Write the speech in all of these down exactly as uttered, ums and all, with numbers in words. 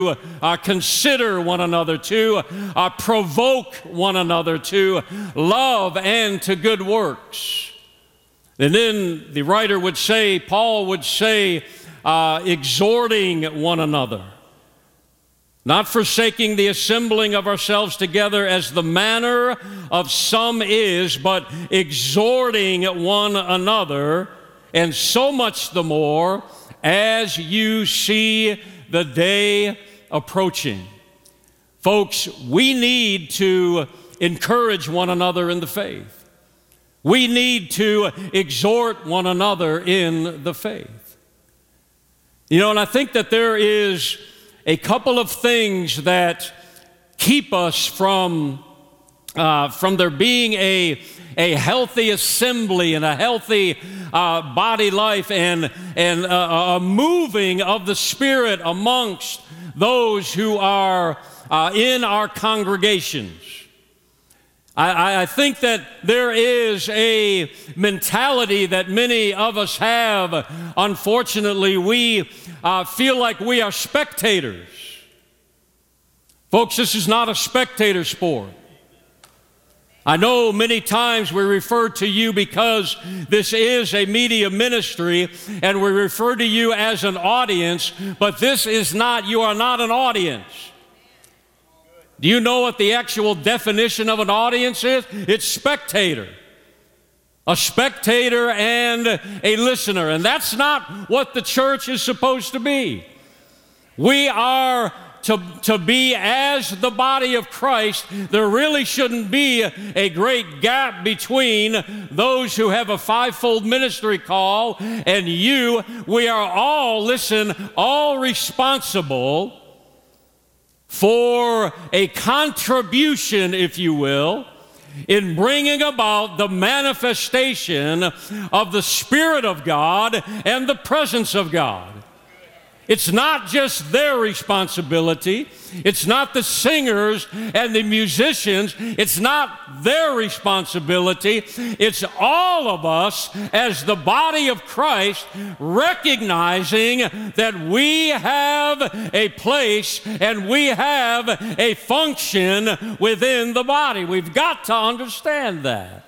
Uh, consider one another, to uh, provoke one another, to love and to good works. And then the writer would say, Paul would say, uh, exhorting one another, not forsaking the assembling of ourselves together as the manner of some is, but exhorting one another, and so much the more as you see the day approaching. Folks, we need to encourage one another in the faith. We need to exhort one another in the faith. You know, and I think that there is a couple of things that keep us from uh, from there being a a healthy assembly and a healthy uh, body life and and a, a moving of the Spirit amongst those who are uh, in our congregations. I, I think that there is a mentality that many of us have. Unfortunately, we uh, feel like we are spectators. Folks, this is not a spectator sport. I know many times we refer to you because this is a media ministry and we refer to you as an audience, but this is not, you are not an audience. Do you know what the actual definition of an audience is? It's spectator. A spectator and a listener, and that's not what the church is supposed to be. We are To, to be as the body of Christ. There really shouldn't be a, a great gap between those who have a fivefold ministry call and you. We are all, listen, all responsible for a contribution, if you will, in bringing about the manifestation of the Spirit of God and the presence of God. It's not just their responsibility. It's not the singers and the musicians. It's not their responsibility. It's all of us as the body of Christ recognizing that we have a place and we have a function within the body. We've got to understand that.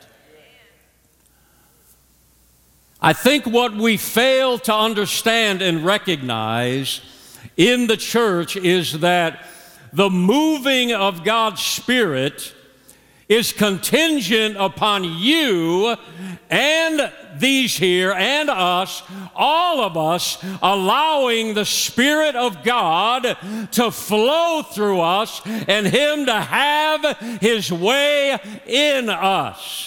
I think what we fail to understand and recognize in the church is that the moving of God's Spirit is contingent upon you and these here and us, all of us, allowing the Spirit of God to flow through us and Him to have His way in us.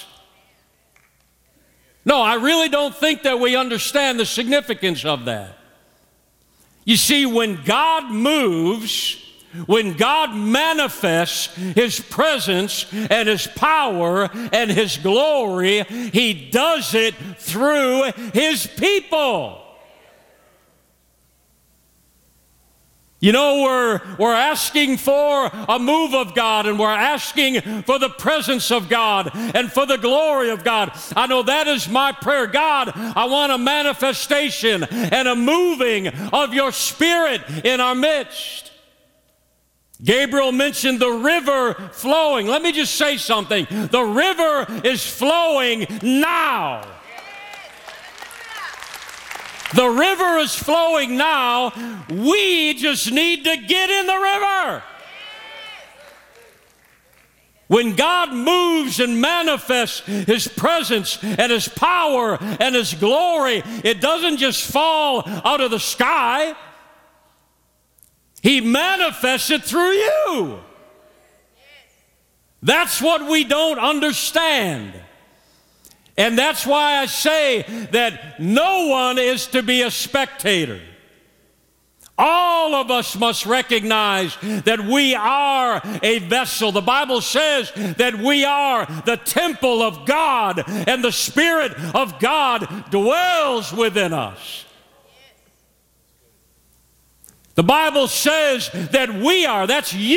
No, I really don't think that we understand the significance of that. You see, when God moves, when God manifests His presence and His power and His glory, He does it through His people. You know, we're, we're asking for a move of God, and we're asking for the presence of God and for the glory of God. I know that is my prayer. God, I want a manifestation and a moving of your Spirit in our midst. Gabriel mentioned the river flowing. Let me just say something. The river is flowing now. The river is flowing now. We just need to get in the river. When God moves and manifests His presence and His power and His glory, it doesn't just fall out of the sky. He manifests it through you. That's what we don't understand. And that's why I say that no one is to be a spectator. All of us must recognize that we are a vessel. The Bible says that we are the temple of God, and the Spirit of God dwells within us. The Bible says that we are, that's you.